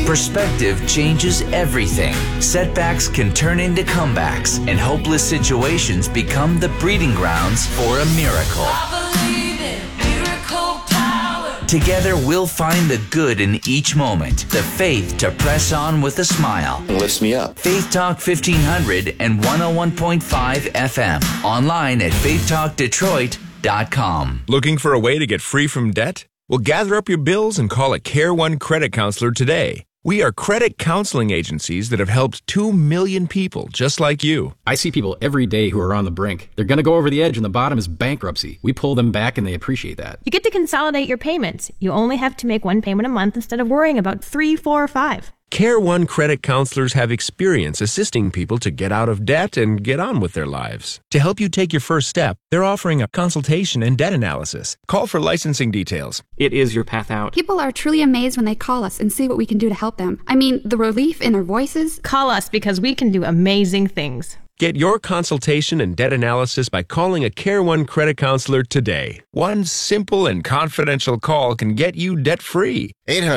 Perspective changes everything. Setbacks can turn into comebacks, and hopeless situations become the breeding grounds for a miracle. I believe in miracle power. Together, we'll find the good in each moment, the faith to press on with a smile. It lifts me up. Faith Talk 1500 and 101.5 FM. Online at faithtalkdetroit.com. Looking for a way to get free from debt? Well, gather up your bills and call a Care One credit counselor today. We are credit counseling agencies that have helped 2 million people just like you. I see people every day who are on the brink. They're going to go over the edge and the bottom is bankruptcy. We pull them back and they appreciate that. You get to consolidate your payments. You only have to make one payment a month instead of worrying about 3, 4, or 5. Care One credit counselors have experience assisting people to get out of debt and get on with their lives. To help you take your first step, they're offering a consultation and debt analysis. Call for licensing details. It is your path out. People are truly amazed when they call us and see what we can do to help them. I mean, the relief in their voices. Call us because we can do amazing things. Get your consultation and debt analysis by calling a Care One credit counselor today. One simple and confidential call can get you debt-free.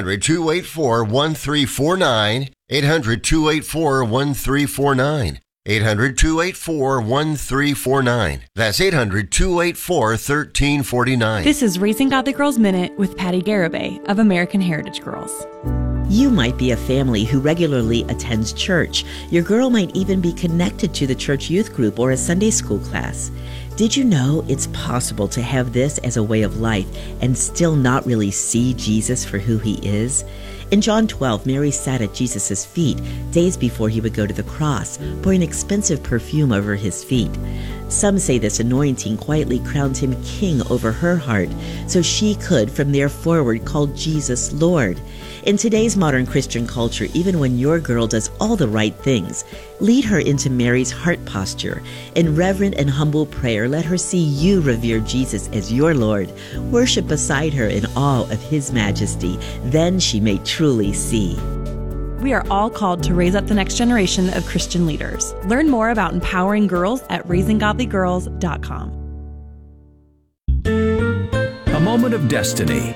800-284-1349. 800-284-1349. 800-284-1349. That's 800-284-1349. This is Raising Godly Girls Minute with Patty Garibay of American Heritage Girls. You might be a family who regularly attends church. Your girl might even be connected to the church youth group or a Sunday school class. Did you know it's possible to have this as a way of life and still not really see Jesus for who he is? In John 12, Mary sat at Jesus' feet days before he would go to the cross, pouring expensive perfume over his feet. Some say this anointing quietly crowned him king over her heart, so she could, from there forward, call Jesus Lord. In today's modern Christian culture, even when your girl does all the right things, lead her into Mary's heart posture. In reverent and humble prayer, let her see you revere Jesus as your Lord. Worship beside her in awe of his majesty. Then she may truly see. We are all called to raise up the next generation of Christian leaders. Learn more about empowering girls at raisinggodlygirls.com. A moment of destiny.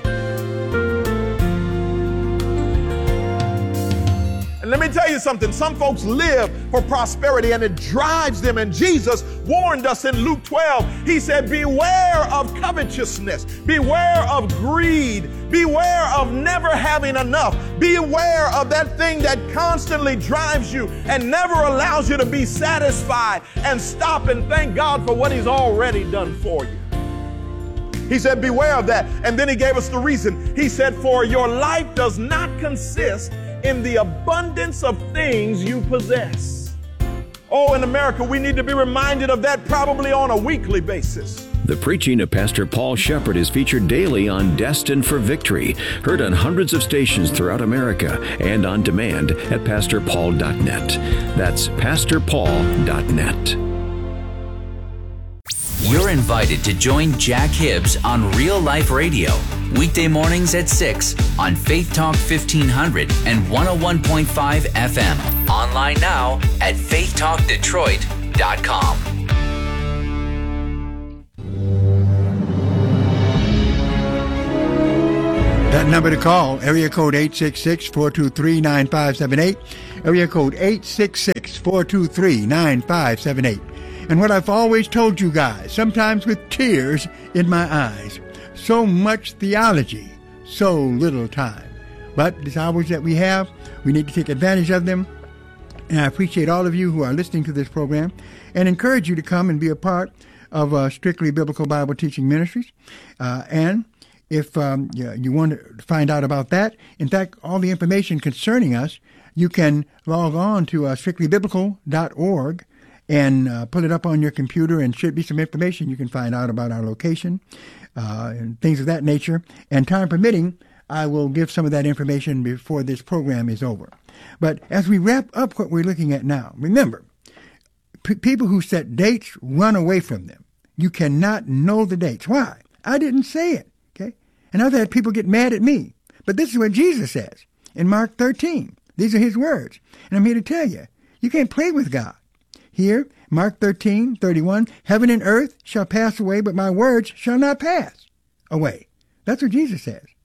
Let me tell you something. Some folks live for prosperity and it drives them. And Jesus warned us in Luke 12. He said, beware of covetousness. Beware of greed. Beware of never having enough. Beware of that thing that constantly drives you and never allows you to be satisfied and stop and thank God for what he's already done for you. He said, beware of that. And then he gave us the reason. He said, for your life does not consist in the abundance of things you possess. Oh, in America, we need to be reminded of that probably on a weekly basis. The preaching of Pastor Paul Shepherd is featured daily on Destined for Victory, heard on hundreds of stations throughout America and on demand at pastorpaul.net. That's pastorpaul.net. You're invited to join Jack Hibbs on Real Life Radio, weekday mornings at 6 on Faith Talk 1500 and 101.5 FM. Online now at faithtalkdetroit.com. That number to call, area code 866-423-9578, area code 866-423-9578. And what I've always told you guys, sometimes with tears in my eyes, so much theology, so little time. But these hours that we have, we need to take advantage of them. And I appreciate all of you who are listening to this program and encourage you to come and be a part of Strictly Biblical Bible Teaching Ministries. And if you want to find out about that, in fact, all the information concerning us, you can log on to strictlybiblical.org and pull it up on your computer, and should be some information you can find out about our location and things of that nature. And time permitting, I will give some of that information before this program is over. But as we wrap up what we're looking at now, remember, people who set dates, run away from them. You cannot know the dates. Why? I didn't say it, okay? And I've had people get mad at me. But this is what Jesus says in Mark 13. These are his words. And I'm here to tell you, you can't play with God. Here, Mark 13:31, heaven and earth shall pass away, but my words shall not pass away. That's what Jesus says.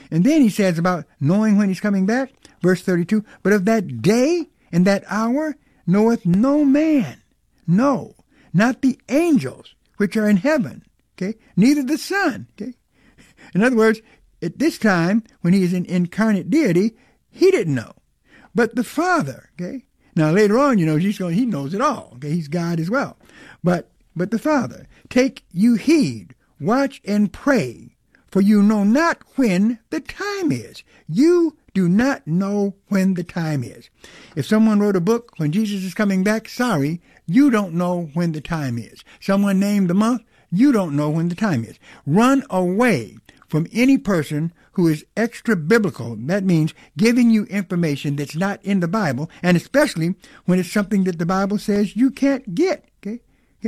And then he says about knowing when he's coming back, verse 32, but of that day and that hour knoweth no man, no, not the angels which are in heaven, okay, neither the Son, okay. In other words, at this time, when he is in incarnate deity, he didn't know, but the Father, okay. Now later on, he knows it all, okay, he's God as well, but the Father, take you heed, watch and pray, for you know not when the time is. You do not know when the time is. If someone wrote a book when Jesus is coming back, sorry, you don't know when the time is. Someone named the month, you don't know when the time is. Run away from any person who is extra biblical. That means giving you information that's not in the Bible, and especially when it's something that the Bible says you can't get. Okay?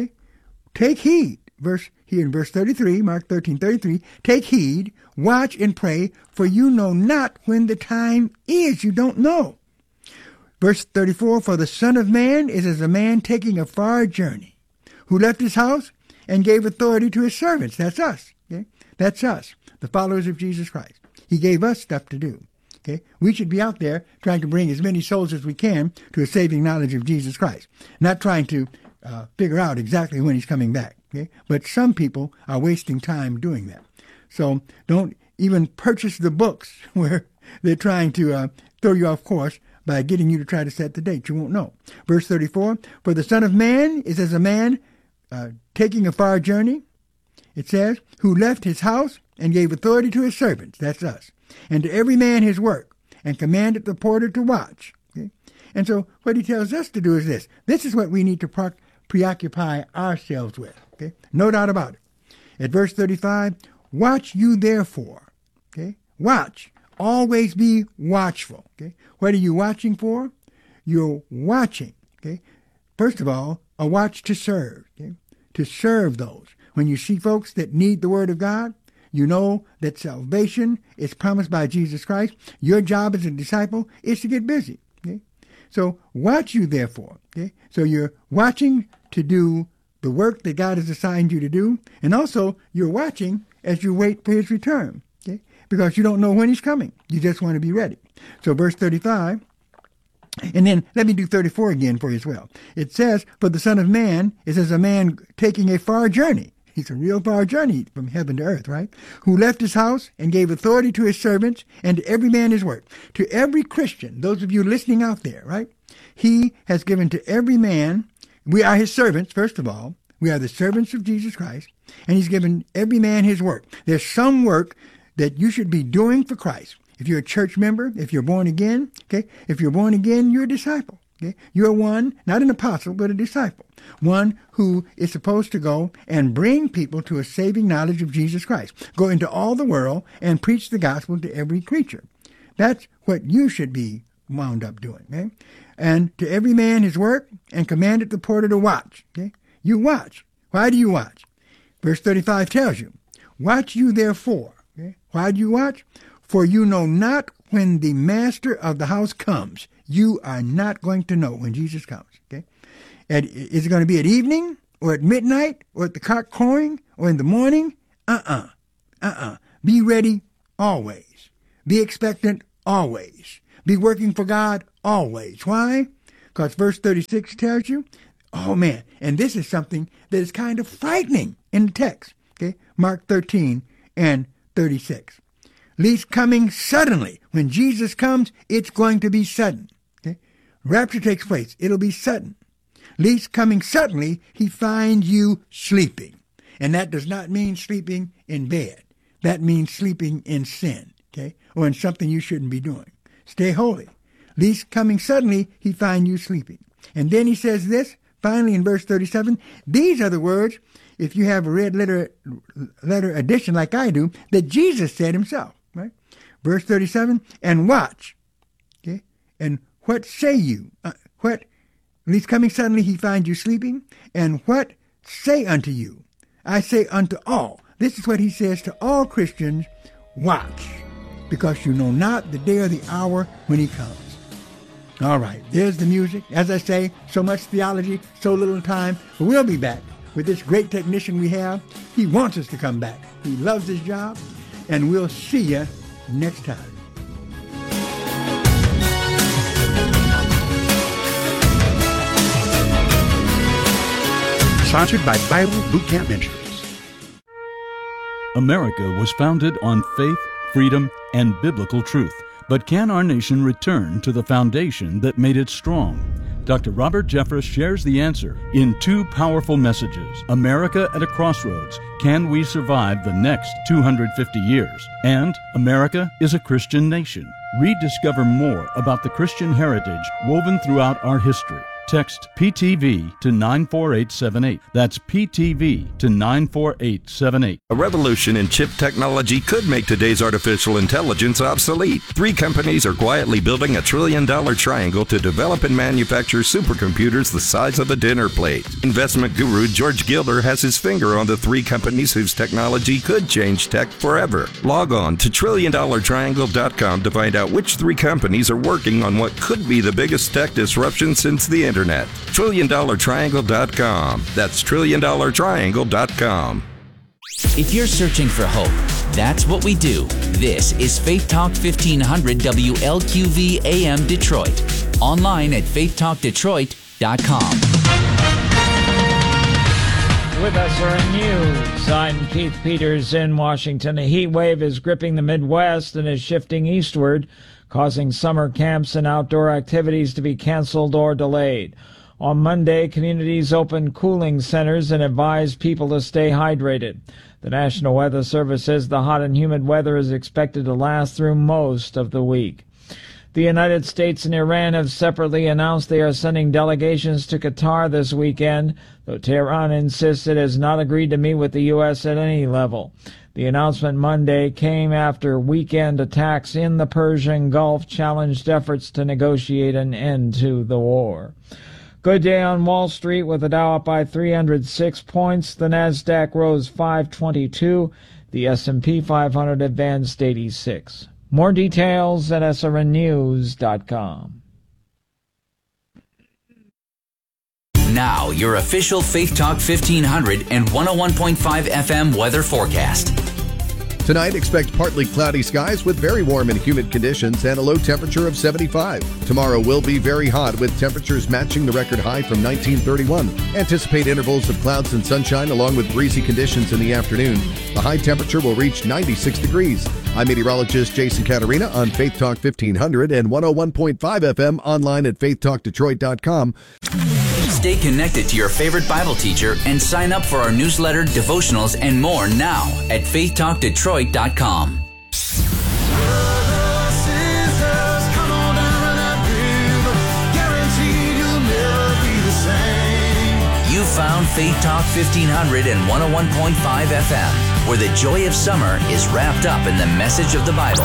Take heed. Here in verse 33, Mark 13:33, take heed, watch and pray, for you know not when the time is. You don't know. Verse 34, for the Son of Man is as a man taking a far journey, who left his house and gave authority to his servants. That's us. Okay? That's us, the followers of Jesus Christ. He gave us stuff to do. Okay? We should be out there trying to bring as many souls as we can to a saving knowledge of Jesus Christ, not trying to figure out exactly when he's coming back. Okay? But some people are wasting time doing that. So don't even purchase the books where they're trying to throw you off course by getting you to try to set the date. You won't know. Verse 34, for the Son of Man is as a man taking a far journey, it says, who left his house and gave authority to his servants, that's us, and to every man his work, and commanded the porter to watch. Okay? And so what he tells us to do is this. This is what we need to preoccupy ourselves with. Okay? No doubt about it. At verse 35, watch you therefore. Okay? Watch. Always be watchful. Okay? What are you watching for? You're watching. Okay? First of all, a watch to serve. Okay? To serve those. When you see folks that need the Word of God, you know that salvation is promised by Jesus Christ. Your job as a disciple is to get busy. Okay? So watch you therefore. Okay? So you're watching to do the work that God has assigned you to do, and also you're watching as you wait for his return, okay? Because you don't know when he's coming. You just want to be ready. So verse 35, and then let me do 34 again for you as well. It says, for the Son of Man is as a man taking a far journey. It's a real far journey from heaven to earth, right? Who left his house and gave authority to his servants and to every man his work. To every Christian, those of you listening out there, right? He has given to every man. We are his servants, first of all. We are the servants of Jesus Christ, and he's given every man his work. There's some work that you should be doing for Christ. If you're a church member, if you're born again, okay? If you're born again, you're a disciple, okay? You're one, not an apostle, but a disciple. One who is supposed to go and bring people to a saving knowledge of Jesus Christ. Go into all the world and preach the gospel to every creature. That's what you should be wound up doing, okay? And to every man his work, and commanded the porter to watch. Okay? You watch. Why do you watch? Verse 35 tells you, watch you therefore. Okay? Why do you watch? For you know not when the master of the house comes. You are not going to know when Jesus comes. Okay? And is it going to be at evening, or at midnight, or at the cock crowing, or in the morning? Be ready always. Be expectant always. Be working for God always. Why? Because verse 36 tells you, oh man, and this is something that is kind of frightening in the text. Okay? Mark 13 and 36. Least coming suddenly. When Jesus comes, it's going to be sudden. Okay? Rapture takes place. It'll be sudden. Least coming suddenly, he finds you sleeping. And that does not mean sleeping in bed. That means sleeping in sin, okay? Or in something you shouldn't be doing. Stay holy. Least coming suddenly, he find you sleeping. And then he says this, finally in verse 37, these are the words, if you have a red letter edition like I do, that Jesus said himself, right? Verse 37, and watch, okay? And what say you? Least coming suddenly, he finds you sleeping. And what say unto you? I say unto all. This is what he says to all Christians, watch, because you know not the day or the hour when he comes. All right, there's the music. As I say, so much theology, so little time. But we'll be back with this great technician we have. He wants us to come back. He loves his job. And we'll see you next time. Sponsored by Bible Boot Camp Ministries. America was founded on faith, freedom, and biblical truth. But can our nation return to the foundation that made it strong? Dr. Robert Jeffress shares the answer in two powerful messages. America at a Crossroads. Can we survive the next 250 years? And America is a Christian nation. Rediscover more about the Christian heritage woven throughout our history. Text PTV to 94878. That's PTV to 94878. A revolution in chip technology could make today's artificial intelligence obsolete. 3 companies are quietly building $1 trillion triangle to develop and manufacture supercomputers the size of a dinner plate. Investment guru George Gilder has his finger on the 3 companies whose technology could change tech forever. Log on to TrillionDollarTriangle.com to find out which 3 companies are working on what could be the biggest tech disruption since the internet. TrillionDollarTriangle.com. That's TrillionDollarTriangle.com. If you're searching for hope, that's what we do. This is Faith Talk 1500 WLQV AM Detroit. Online at faithtalkdetroit.com. With SRN News, I'm Keith Peters in Washington. A heat wave is gripping the Midwest and is shifting eastward, causing summer camps and outdoor activities to be canceled or delayed. On Monday, communities opened cooling centers and advised people to stay hydrated. The National Weather Service says the hot and humid weather is expected to last through most of the week. The United States and Iran have separately announced they are sending delegations to Qatar this weekend, though Tehran insists it has not agreed to meet with the U.S. at any level. The announcement Monday came after weekend attacks in the Persian Gulf challenged efforts to negotiate an end to the war. Good day on Wall Street with the Dow up by 306 points. The Nasdaq rose 522. The S&P 500 advanced 86. More details at srnnews.com. Now, your official Faith Talk 1500 and 101.5 FM weather forecast. Tonight, expect partly cloudy skies with very warm and humid conditions and a low temperature of 75. Tomorrow will be very hot with temperatures matching the record high from 1931. Anticipate intervals of clouds and sunshine along with breezy conditions in the afternoon. The high temperature will reach 96 degrees. I'm meteorologist Jason Caterina on Faith Talk 1500 and 101.5 FM online at faithtalkdetroit.com. Stay connected to your favorite Bible teacher and sign up for our newsletter, devotionals, and more now at faithtalkdetroit.com. You found Faith Talk 1500 and 101.5 FM, where the joy of summer is wrapped up in the message of the Bible.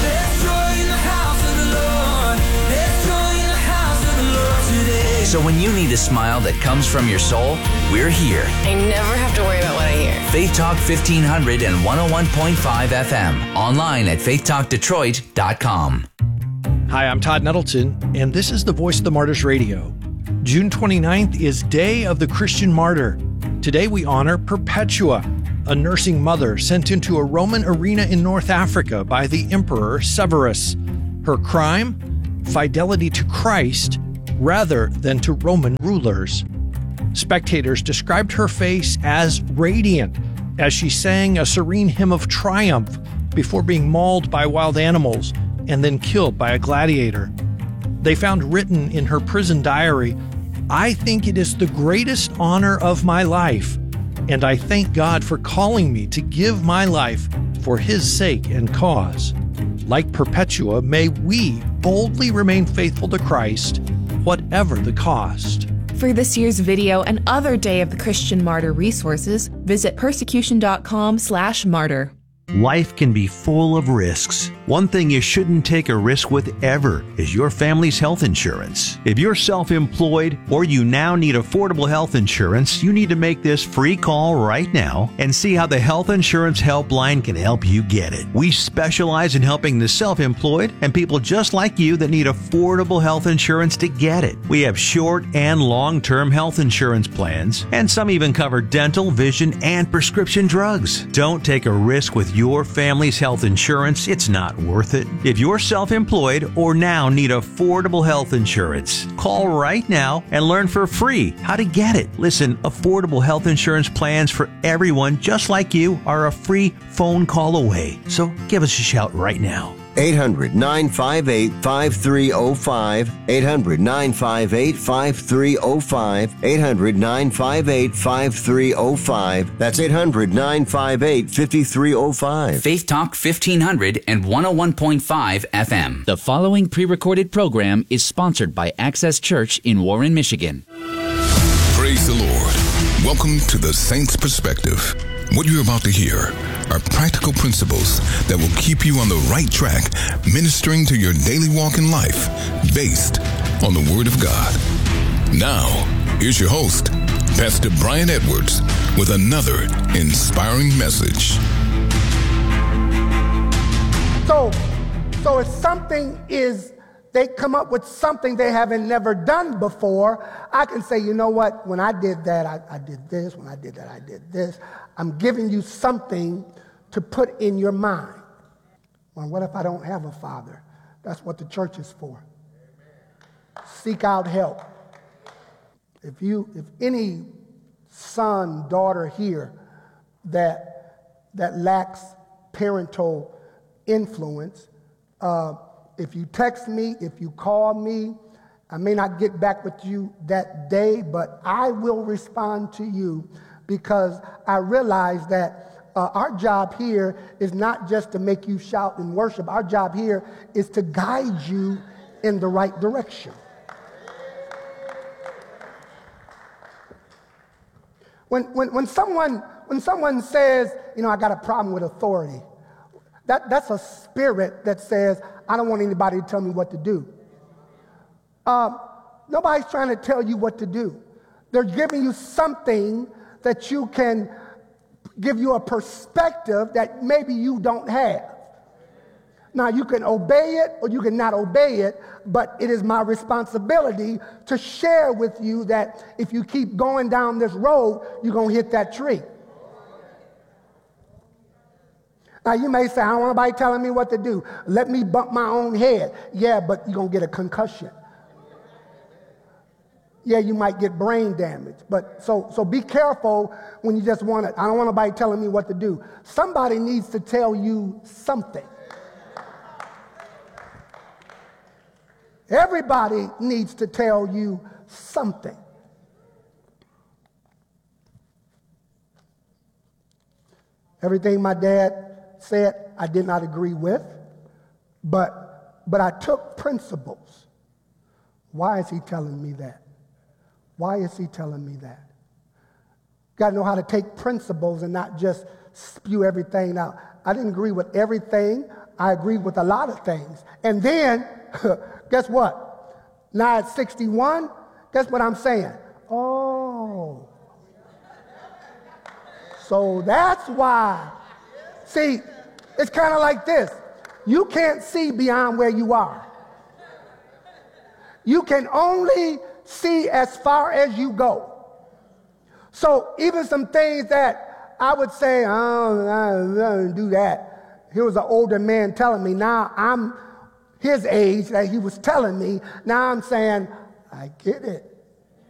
So when you need a smile that comes from your soul, we're here. I never have to worry about what I hear. Faith Talk 1500 and 101.5 FM. Online at faithtalkdetroit.com. Hi, I'm Todd Nettleton, and this is the Voice of the Martyrs Radio. June 29th is Day of the Christian Martyr. Today we honor Perpetua, a nursing mother sent into a Roman arena in North Africa by the Emperor Severus. Her crime? Fidelity to Christ rather than to Roman rulers. Spectators described her face as radiant as she sang a serene hymn of triumph before being mauled by wild animals and then killed by a gladiator. They found written in her prison diary, "I think it is the greatest honor of my life, and I thank God for calling me to give my life for His sake and cause." Like Perpetua, may we boldly remain faithful to Christ, whatever the cost. For this year's video and other Day of the Christian Martyr resources, visit persecution.com/martyr. Life can be full of risks. One thing you shouldn't take a risk with ever is your family's health insurance. If you're self-employed or you now need affordable health insurance, you need to make this free call right now and see how the Health Insurance Helpline can help you get it. We specialize in helping the self-employed and people just like you that need affordable health insurance to get it. We have short and long-term health insurance plans, and some even cover dental, vision, and prescription drugs. Don't take a risk with your family's health insurance. It's not worth it? If you're self-employed or now need affordable health insurance, call right now and learn for free how to get it. Listen, affordable health insurance plans for everyone just like you are a free phone call away. So give us a shout right now. 800-958-5305. 800-958-5305. 800-958-5305. That's 800-958-5305. Faith Talk 1500 and 101.5 FM. The following pre-recorded program is sponsored by Access Church in Warren, Michigan. Praise the Lord. Welcome to the Saints Perspective. What you're about to hear are practical principles that will keep you on the right track, ministering to your daily walk in life, based on the Word of God. Now, here's your host, Pastor Brian Edwards, with another inspiring message. So if something is, they come up with something they haven't never done before, I can say, you know what, when I did that, I did this. When I did that, I did this. I'm giving you something to put in your mind. Well, what if I don't have a father? That's what the church is for. Seek out help. If any son, daughter here that lacks parental influence, if you text me, if you call me, I may not get back with you that day, but I will respond to you, because I realize that our job here is not just to make you shout and worship. Our job here is to guide you in the right direction. When someone says, you know, I got a problem with authority, that's a spirit that says, I don't want anybody to tell me what to do. Nobody's trying to tell you what to do. They're giving you something that you can give you a perspective that maybe you don't have. Now, you can obey it or you can not obey it, but it is my responsibility to share with you that if you keep going down this road, you're going to hit that tree. Now, you may say, I don't want nobody telling me what to do. Let me bump my own head. Yeah, but you're going to get a concussion. Yeah, you might get brain damage. But so be careful when you just want it. I don't want nobody telling me what to do. Somebody needs to tell you something. Everybody needs to tell you something. Everything my dad said, I did not agree with, but I took principles. Why is he telling me that? Why is he telling me that? Got to know how to take principles and not just spew everything out. I didn't agree with everything. I agreed with a lot of things. And then, guess what? Now at 61, guess what I'm saying? Oh. So that's why. See, it's kind of like this. You can't see beyond where you are. You can only see as far as you go. So even some things that I would say, I don't do that. Here was an older man telling me. Now I'm his age that he was telling me. Now I'm saying, I get it.